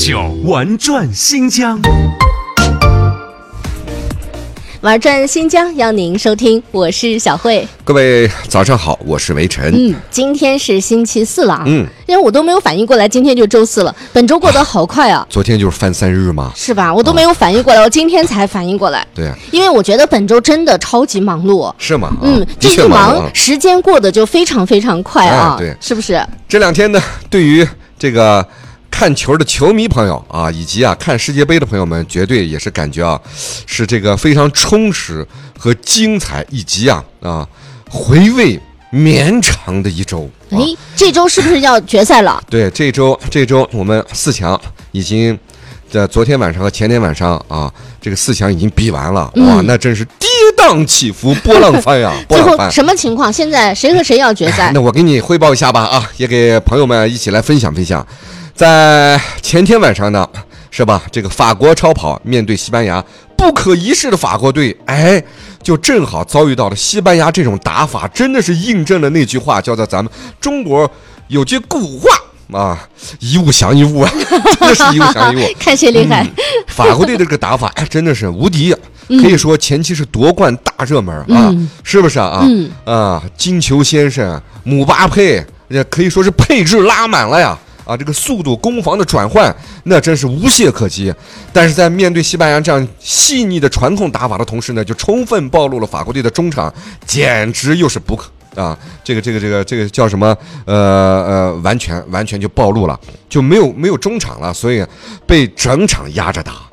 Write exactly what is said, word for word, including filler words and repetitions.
九玩转新疆。 玩转新疆邀您收听，我是小慧。 各位早上好，我是维晨。 嗯，今天是星期四了啊。 嗯， 因为我都没有反应过来，今天就周四了。本周过得好快啊！ 昨天就是翻三日嘛， 是吧？我都没有反应过来，我今天才反应过来。 对啊， 因为我觉得本周真的超级忙碌。 是吗？ 嗯， 啊、 这一忙，时间过得就非常非常快啊。 哎、对， 是不是？ 这两天呢，对于这个看球的球迷朋友啊，以及啊看世界杯的朋友们，绝对也是感觉啊，是这个非常充实和精彩，以及啊啊回味绵长的一周。 哎、啊，这周是不是要决赛了？ 对，这周这周我们四强已经在昨天晚上和前天晚上啊，这个四强已经比完了。嗯、哇，那真是跌宕起伏，波浪翻呀！波浪翻。 最后什么情况？现在谁和谁要决赛？ 那我给你汇报一下吧啊，也给朋友们一起来分享分享。在前天晚上呢，是吧？这个法国超跑面对西班牙，不可一世的法国队，哎，就正好遭遇到了西班牙这种打法，真的是印证了那句话，叫做咱们中国有句古话啊，一物降一物啊，真的是一物降一物。 看谁厉害、 嗯！法国队的这个打法，哎，真的是无敌。可以说前期是夺冠大热门啊， 嗯、 是不是啊？ 嗯、 啊，金球先生姆巴佩，也可以说是配置拉满了呀。啊，这个速度攻防的转换，那真是无懈可击。但是在面对西班牙这样细腻的传控打法的同时呢，就充分暴露了法国队的中场简直又是不可啊！这个这个这个这个叫什么？呃呃，完全完全就暴露了，就没有没有中场了，所以被整场压着打